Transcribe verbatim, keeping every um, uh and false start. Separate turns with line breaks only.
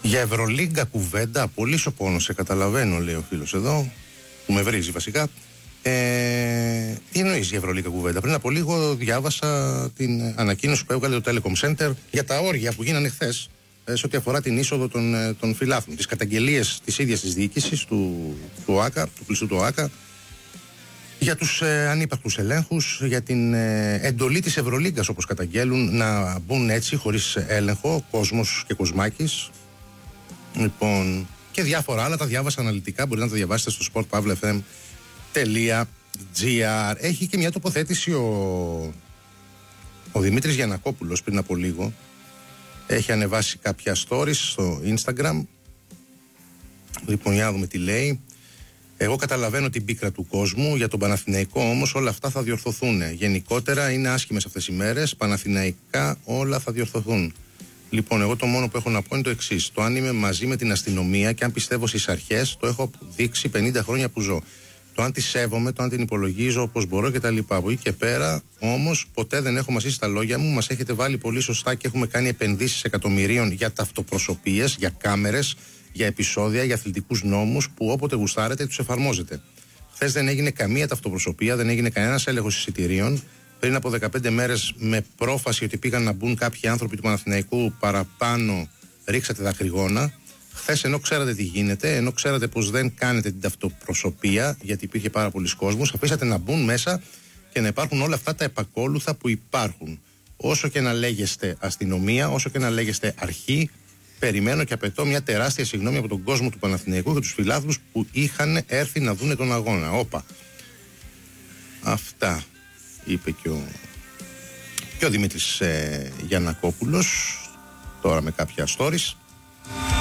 Για Ευρωλίγκα κουβέντα, πολύ ο πόνος, σε καταλαβαίνω, λέει ο φίλος εδώ, που με βρίζει βασικά. Ε, τι εννοείς για Ευρωλίγκα κουβέντα? Πριν από λίγο διάβασα την ανακοίνωση που έβγαλε το Telecom Center για τα όργια που γίνανε χθες σε ό,τι αφορά την είσοδο των, των φιλάθλων. Τις καταγγελίες της ίδιας της διοίκησης του, του ΟΑΚΑ, του κλειστού του ΟΑΚΑ, για τους ε, ανύπαρκτους ελέγχους, για την ε, εντολή της Ευρωλίγκας, όπως καταγγέλουν, να μπουν έτσι χωρίς έλεγχο κόσμος και κοσμάκης. Λοιπόν, και διάφορα άλλα τα διάβασα αναλυτικά. Μπορείτε να τα διαβάσετε στο σπορτ παύλα εφ εμ τελεία τζι άρ. Έχει και μια τοποθέτηση ο, ο Δημήτρης Γιαννακόπουλος πριν από λίγο. Έχει ανεβάσει κάποια stories στο Instagram. Λοιπόν, για να δούμε τι λέει. Εγώ καταλαβαίνω την πίκρα του κόσμου. Για τον Παναθηναϊκό όμως όλα αυτά θα διορθωθούν. Γενικότερα είναι άσχημες αυτές οι μέρες. Παναθηναϊκά όλα θα διορθωθούν. Λοιπόν, εγώ το μόνο που έχω να πω είναι το εξής. Το αν είμαι μαζί με την αστυνομία και αν πιστεύω στις αρχές, το έχω δείξει πενήντα χρόνια που ζω. Το αν τη σέβομαι, το αν την υπολογίζω όπως μπορώ κτλ. Από εκεί και πέρα, όμως, ποτέ δεν έχω μαζί στα λόγια μου. Μας έχετε βάλει πολύ σωστά και έχουμε κάνει επενδύσεις εκατομμυρίων για ταυτοπροσωπίες, για κάμερες, για επεισόδια, για αθλητικούς νόμους που όποτε γουστάρετε τους εφαρμόζετε. Χθες δεν έγινε καμία ταυτοπροσωπία, δεν έγινε κανένας έλεγχος εισιτηρίων. Πριν από δεκαπέντε μέρες, με πρόφαση ότι πήγαν να μπουν κάποιοι άνθρωποι του Παναθηναϊκού παραπάνω, ρίξατε δακρυγόνα. Χθες, ενώ ξέρατε τι γίνεται, ενώ ξέρατε πως δεν κάνετε την ταυτοπροσωπία, γιατί υπήρχε πάρα πολλοί κόσμος, αφήσατε να μπουν μέσα και να υπάρχουν όλα αυτά τα επακόλουθα που υπάρχουν. Όσο και να λέγεστε αστυνομία, όσο και να λέγεστε αρχή, περιμένω και απαιτώ μια τεράστια συγγνώμη από τον κόσμο του Παναθηναϊκού και τους φιλάθλους που είχαν έρθει να δούνε τον αγώνα. Όπα. Αυτά είπε και ο, και ο Δημήτρης ε, Γιαννακόπουλος τώρα με κάποια stories.